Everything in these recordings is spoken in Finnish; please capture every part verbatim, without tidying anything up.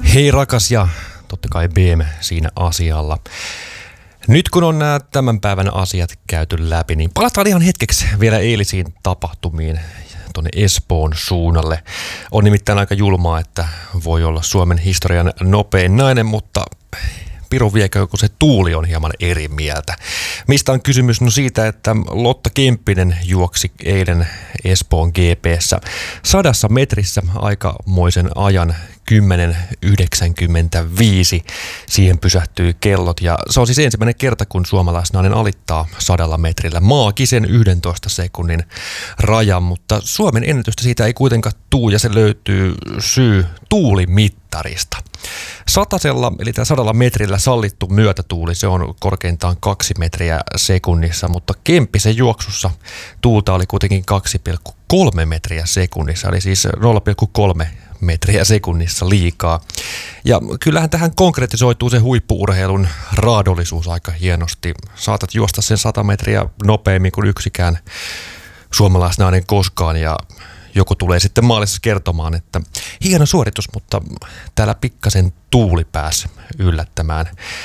Hei rakas ja totta kai B M siinä asialla. Nyt kun on nämä tämän päivän asiat käyty läpi, niin palataan ihan hetkeksi vielä eilisiin tapahtumiin tuonne Espoon suunnalle. On nimittäin aika julmaa, että voi olla Suomen historian nopein nainen, mutta piru viekö, kun se tuuli on hieman eri mieltä. Mistä on kysymys? No siitä, että Lotta Kemppinen juoksi eilen Espoon G P:ssä sadassa metrissä aikamoisen ajan kymmenen yhdeksänkymmentäviisi. Siihen pysähtyi kellot ja se on siis ensimmäinen kerta, kun suomalaisnainen alittaa sadalla metrillä maagisen yhdentoista sekunnin rajan, mutta Suomen ennätystä siitä ei kuitenkaan tuu ja se löytyy syy tuulimittarista. Satasella, eli tämä sadalla metrillä sallittu myötätuuli, se on korkeintaan kaksi metriä sekunnissa, mutta Kemppisen juoksussa tuulta oli kuitenkin kaksi pilkku kolme metriä sekunnissa, eli siis nolla pilkku kolme metriä sekunnissa liikaa. Ja kyllähän tähän konkretisoituu se huippu-urheilun raadollisuus aika hienosti. Saatat juosta sen sata metriä nopeammin kuin yksikään suomalaisnainen koskaan ja joku tulee sitten maalissa kertomaan, että hieno suoritus, mutta täällä pikkasen tuuli pääsi yllättämään.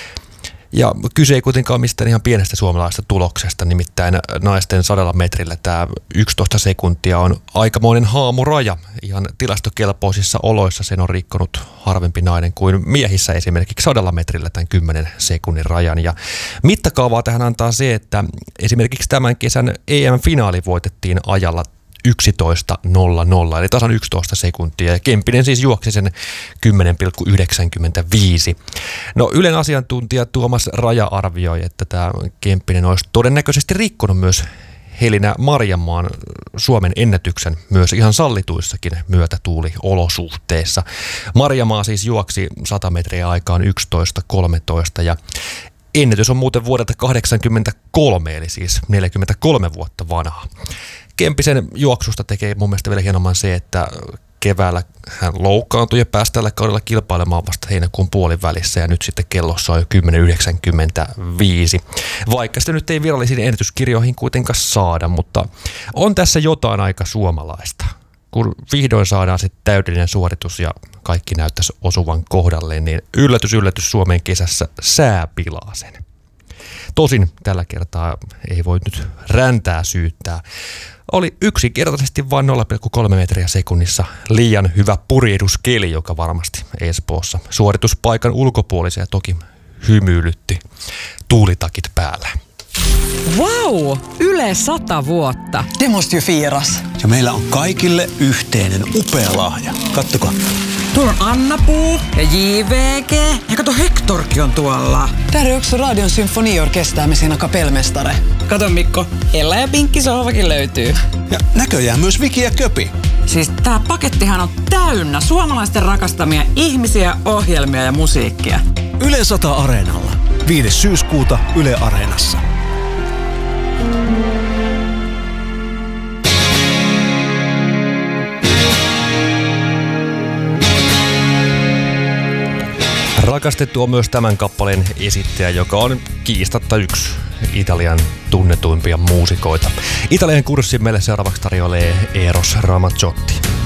Ja kyse ei kuitenkaan mistään ihan pienestä suomalaisesta tuloksesta, nimittäin naisten sadalla metrillä tämä yksitoista sekuntia on aikamoinen haamuraja. Ihan tilastokelpoisissa oloissa sen on rikkonut harvempi nainen kuin miehissä esimerkiksi sadalla metrillä tämän kymmenen sekunnin rajan. Ja mittakaavaa tähän antaa se, että esimerkiksi tämän kesän E M-finaali voitettiin ajalla yksitoista nolla nolla, eli tasan yksitoista sekuntia, ja Kemppinen siis juoksi sen kymmenen pilkku yhdeksänkymmentäviisi. No Ylen asiantuntija Tuomas Raja arvioi, että tämä Kemppinen olisi todennäköisesti rikkonut myös Helina Marjamaan Suomen ennätyksen myös ihan sallituissakin myötätuuliolosuhteissa. Marjamaa siis juoksi sata metriä aikaan yksitoista kolmetoista ja ennätys on muuten vuodelta kahdeksankymmentäkolme, eli siis neljäkymmentäkolme vuotta vanha. Kemppisen juoksusta tekee mun mielestä vielä hienomman se, että keväällä hän loukkaantui ja pääsi tällä kaudella kilpailemaan vasta heinäkuun puolin välissä ja nyt sitten kellossa on jo kymmenen yhdeksänkymmentäviisi. Vaikka sitä nyt ei virallisiin ennätyskirjoihin kuitenkaan saada, mutta on tässä jotain aika suomalaista. Kun vihdoin saadaan se täydellinen suoritus ja kaikki näyttäisi osuvan kohdalleen, niin yllätys yllätys Suomen kesässä sää pilaa sen. Tosin tällä kertaa ei voi nyt räntää syyttää. Oli yksinkertaisesti vain nolla pilkku kolme metriä sekunnissa liian hyvä purjehduskeli, joka varmasti Espoossa suorituspaikan ulkopuolisia toki hymyilytti tuulitakit päällä. Vau! Yle sata vuotta. Det måste ju firas. Ja meillä on kaikille yhteinen upea lahja. Kattokaa. Tuolla on Anna-Puu ja J V G. Ja kato, Hectorkin on tuolla. Där är också Radion symfoniorkester med sina kapellmästare. Kato Mikko, Ella ja Pinkki sohvakin löytyy. Ja näköjään myös Viki ja Köpi. Siis tää pakettihan on täynnä suomalaisten rakastamia ihmisiä, ohjelmia ja musiikkia. Yle sata Areenalla. viides syyskuuta Yle Areenassa. Rakastettu on myös tämän kappaleen esittäjä, joka on kiistatta yksi Italian tunnetuimpia muusikoita. Italian kurssin meille seuraavaksi tarjoilee Eros Ramazzotti.